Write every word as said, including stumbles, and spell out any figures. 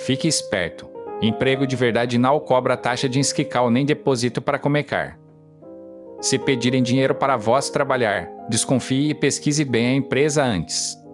Fique esperto. Emprego de verdade não cobra taxa de inscrical nem depósito para começar. Se pedirem dinheiro para vós trabalhar, desconfie e pesquise bem a empresa antes.